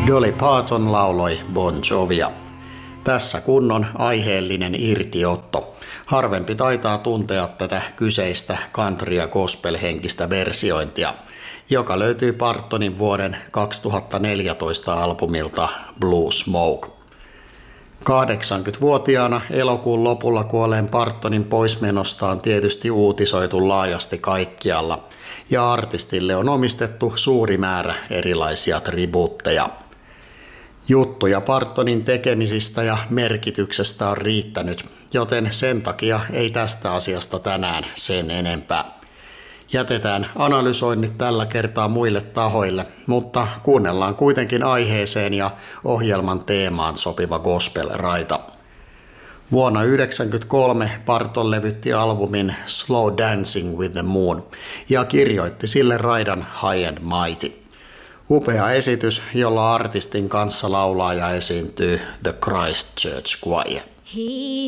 Dolly Parton lauloi Bon Jovia. Tässä kunnon aiheellinen irtiotto. Harvempi taitaa tuntea tätä kyseistä country- ja gospel-henkistä versiointia, joka löytyy Partonin vuoden 2014 albumilta Blue Smoke. 80-vuotiaana elokuun lopulla kuolleen Partonin poismenosta on tietysti uutisoitu laajasti kaikkialla, ja artistille on omistettu suuri määrä erilaisia tribuutteja. Juttuja Partonin tekemisistä ja merkityksestä on riittänyt, joten sen takia ei tästä asiasta tänään sen enempää. Jätetään analysoinnit tällä kertaa muille tahoille, mutta kuunnellaan kuitenkin aiheeseen ja ohjelman teemaan sopiva gospel-raita. Vuonna 1993 Parton levytti albumin Slow Dancing with the Moon ja kirjoitti sille raidan High and Mighty. Upea esitys, jolla artistin kanssa laulaa ja esiintyy The Christchurch Choir.